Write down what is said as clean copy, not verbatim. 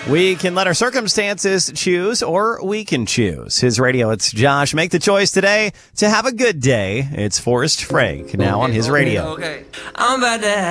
We can let our circumstances choose, or we can choose. His radio, it's Josh. Make the choice today to have a good day. It's Forrest Frank now on his radio. I'm about to